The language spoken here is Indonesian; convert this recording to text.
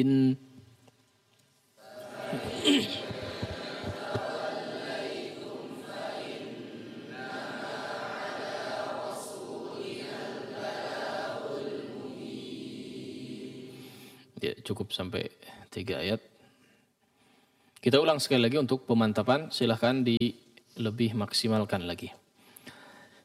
Ya, cukup sampai 3 ayat. Kita ulang sekali lagi untuk pemantapan, silahkan lebih maksimalkan lagi.